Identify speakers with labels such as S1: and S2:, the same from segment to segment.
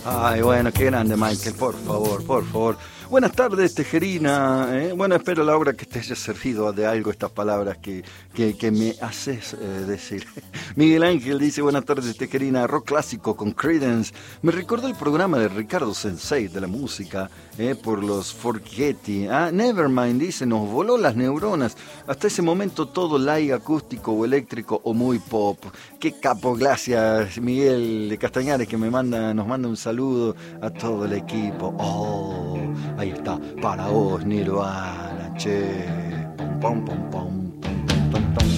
S1: Ay, bueno, qué grande, Michael, por favor, por favor. Buenas tardes, Tejerina. Bueno, espero, Laura, que te haya servido de algo estas palabras que me haces decir. Miguel Ángel dice, buenas tardes, Tejerina. Rock clásico con Creedence. Me recordó el programa de Ricardo Sensei de la música por los Forgetti. Nevermind dice, nos voló las neuronas. Hasta ese momento todo live, acústico o eléctrico o muy pop. Qué capo, gracias, Miguel de Castañares, que nos manda un saludo a todo el equipo. Oh, ahí está, para vos, Nirvana, che. Pom, pom, pom, pom, pom, pom, pom.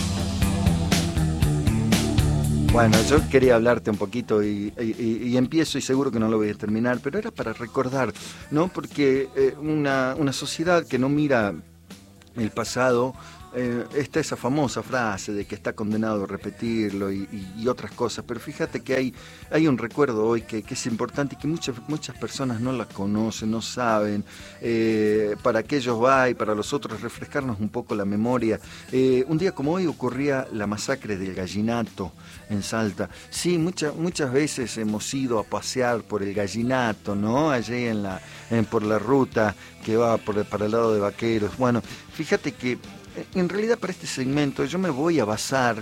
S1: Bueno, yo quería hablarte un poquito y empiezo y seguro que no lo voy a terminar, pero era para recordar, ¿no? Porque una sociedad que no mira el pasado, está esa famosa frase de que está condenado a repetirlo y otras cosas, pero fíjate que hay un recuerdo hoy que es importante y que muchas personas no la conocen, no saben. Para aquellos va y para los otros refrescarnos un poco la memoria. Un día como hoy ocurría la masacre del Gallinato en Salta. Sí, muchas veces hemos ido a pasear por el Gallinato, ¿no? Allí por la ruta que va para el lado de Vaqueros. Bueno, fíjate que en realidad para este segmento yo me voy a basar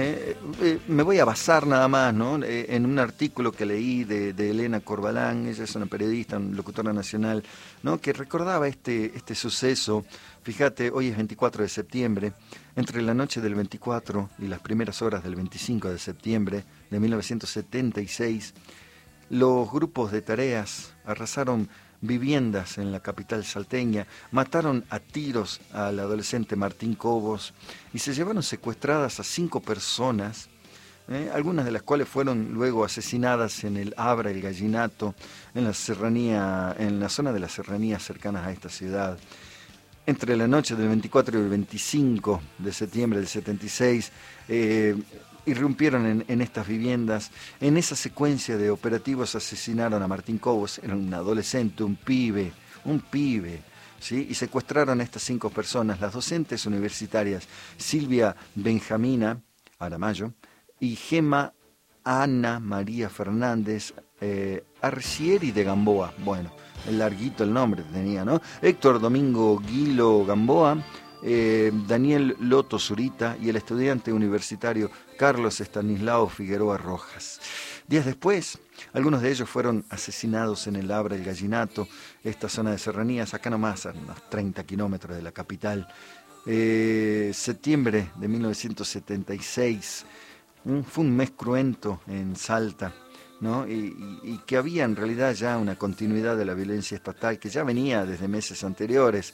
S1: nada más, ¿no? En un artículo que leí de Elena Corbalán. Ella es una periodista, una locutora nacional, ¿no? Que recordaba este suceso. Fíjate, hoy es 24 de septiembre, entre la noche del 24 y las primeras horas del 25 de septiembre de 1976, los grupos de tareas arrasaron viviendas en la capital salteña, mataron a tiros al adolescente Martín Cobos y se llevaron secuestradas a 5 personas, algunas de las cuales fueron luego asesinadas en el Abra, el Gallinato, en la zona de las serranías cercanas a esta ciudad. Entre la noche del 24 y el 25 de septiembre del 76, irrumpieron en estas viviendas. En esa secuencia de operativos asesinaron a Martín Cobos, era un adolescente, un pibe, ¿sí? Y secuestraron a estas 5 personas, las docentes universitarias Silvia Benjamina Aramayo y Gema Ana María Fernández Arcieri de Gamboa. Bueno, el larguito el nombre tenía, ¿no? Héctor Domingo Guilo Gamboa, Daniel Loto Zurita y el estudiante universitario Carlos Estanislao Figueroa Rojas. Días después, algunos de ellos fueron asesinados en el Abra, el Gallinato, esta zona de serranías, acá nomás, a unos 30 kilómetros de la capital. Septiembre de 1976, fue un mes cruento en Salta, ¿no? Y que había en realidad ya una continuidad de la violencia estatal que ya venía desde meses anteriores.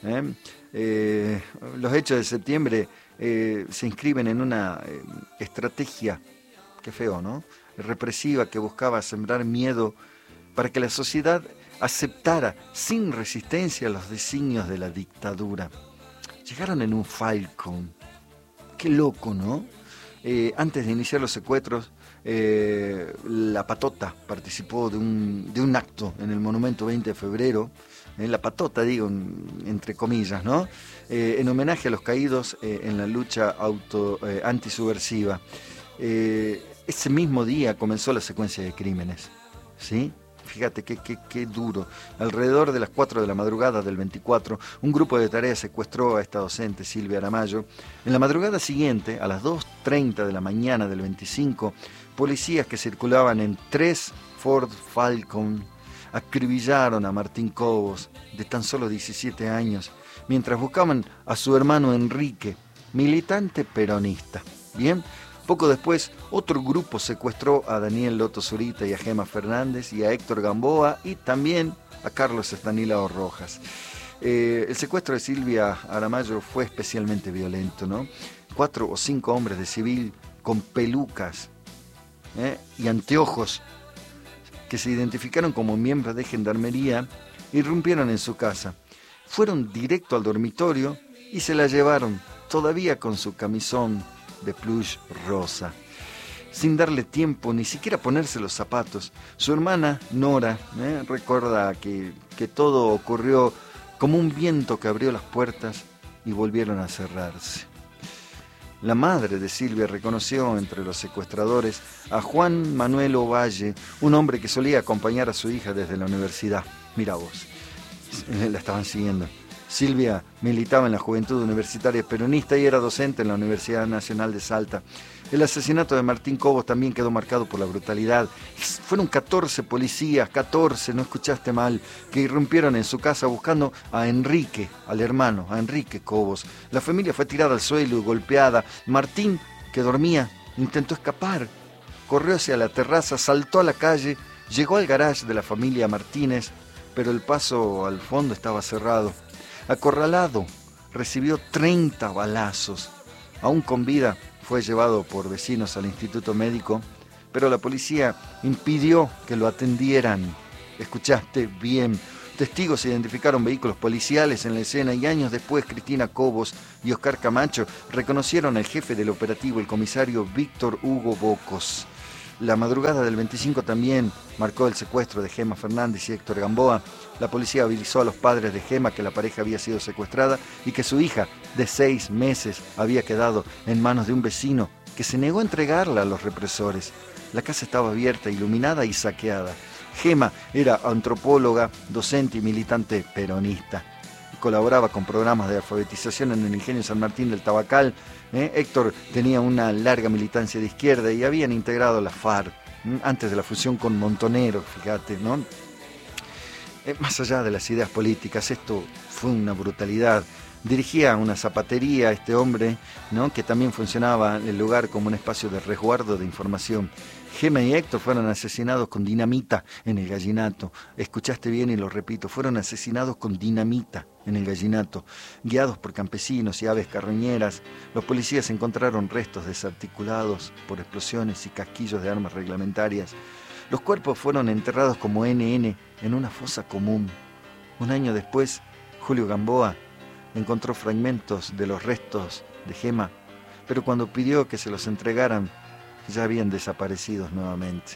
S1: Los hechos de septiembre se inscriben en una estrategia, qué feo, ¿no?, represiva, que buscaba sembrar miedo para que la sociedad aceptara sin resistencia los designios de la dictadura. Llegaron en un Falcon, qué loco, ¿no? Antes de iniciar los secuestros, la Patota participó de un acto en el Monumento 20 de Febrero, la Patota, digo, entre comillas, ¿no? En homenaje a los caídos en la lucha antisubversiva. Ese mismo día comenzó la secuencia de crímenes, ¿sí? Fíjate qué duro. Alrededor de las 4 de la madrugada del 24, un grupo de tareas secuestró a esta docente, Silvia Aramayo. En la madrugada siguiente, a las 2:30 de la mañana del 25, policías que circulaban en 3 Ford Falcon acribillaron a Martín Cobos, de tan solo 17 años, mientras buscaban a su hermano Enrique, militante peronista. Bien. Poco después, otro grupo secuestró a Daniel Loto Zurita y a Gema Fernández y a Héctor Gamboa y también a Carlos Estanislao Rojas. El secuestro de Silvia Aramayo fue especialmente violento, ¿no? 4 o 5 hombres de civil con pelucas y anteojos que se identificaron como miembros de gendarmería irrumpieron en su casa. Fueron directo al dormitorio y se la llevaron, todavía con su camisón de plush rosa, sin darle tiempo ni siquiera ponerse los zapatos. Su hermana Nora recuerda que todo ocurrió como un viento que abrió las puertas y volvieron a cerrarse. La madre de Silvia reconoció entre los secuestradores a Juan Manuel Ovalle, un hombre que solía acompañar a su hija desde la universidad. Mira vos, la estaban siguiendo. Silvia militaba en la Juventud Universitaria Peronista y era docente en la Universidad Nacional de Salta. El asesinato de Martín Cobos también quedó marcado por la brutalidad. Fueron 14 policías, 14, no escuchaste mal, que irrumpieron en su casa buscando a Enrique, al hermano, a Enrique Cobos. La familia fue tirada al suelo y golpeada. Martín, que dormía, intentó escapar. Corrió hacia la terraza, saltó a la calle, llegó al garage de la familia Martínez, pero el paso al fondo estaba cerrado. Acorralado, recibió 30 balazos. Aún con vida, fue llevado por vecinos al instituto médico, pero la policía impidió que lo atendieran. Escuchaste bien. Testigos identificaron vehículos policiales en la escena y años después Cristina Cobos y Oscar Camacho reconocieron al jefe del operativo, el comisario Víctor Hugo Bocos. La madrugada del 25 también marcó el secuestro de Gema Fernández y Héctor Gamboa. La policía avisó a los padres de Gema que la pareja había sido secuestrada y que su hija, de 6 meses, había quedado en manos de un vecino que se negó a entregarla a los represores. La casa estaba abierta, iluminada y saqueada. Gema era antropóloga, docente y militante peronista. Colaboraba con programas de alfabetización en el Ingenio San Martín del Tabacal. Héctor tenía una larga militancia de izquierda y habían integrado la FARC antes de la fusión con Montonero, fíjate, ¿no? Más allá de las ideas políticas, esto fue una brutalidad. Dirigía una zapatería este hombre, ¿no?, que también funcionaba el lugar como un espacio de resguardo de información. Gema y Héctor fueron asesinados con dinamita en el Gallinato. Escuchaste bien y lo repito, fueron asesinados con dinamita en el Gallinato. Guiados por campesinos y aves carroñeras, los policías encontraron restos desarticulados por explosiones y casquillos de armas reglamentarias. Los cuerpos fueron enterrados como NN en una fosa común. Un año después, Julio Gamboa encontró fragmentos de los restos de Gema, pero cuando pidió que se los entregaran, ya habían desaparecido nuevamente.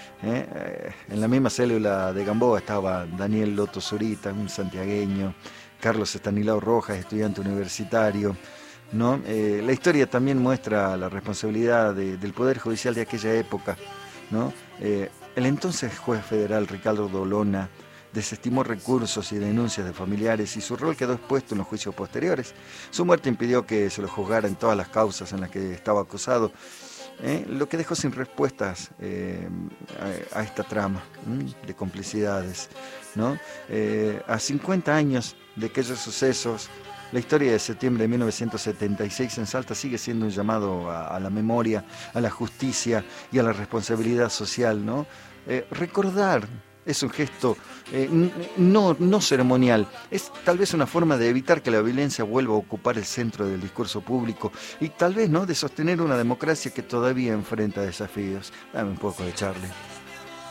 S1: En la misma célula de Gamboa estaba Daniel Loto Zurita, un santiagueño, Carlos Estanislao Rojas, estudiante universitario, ¿no? La historia también muestra la responsabilidad del Poder Judicial de aquella época, ¿no? El entonces juez federal Ricardo Dolona desestimó recursos y denuncias de familiares y su rol quedó expuesto en los juicios posteriores. Su muerte impidió que se lo juzgara en todas las causas en las que estaba acusado, lo que dejó sin respuestas a esta trama de complicidades, ¿no? A 50 años de aquellos sucesos, la historia de septiembre de 1976 en Salta sigue siendo un llamado a la memoria, a la justicia y a la responsabilidad social, ¿no? Recordar es un gesto no ceremonial, es tal vez una forma de evitar que la violencia vuelva a ocupar el centro del discurso público y tal vez, ¿no?, de sostener una democracia que todavía enfrenta desafíos. Dame un poco de Charlie.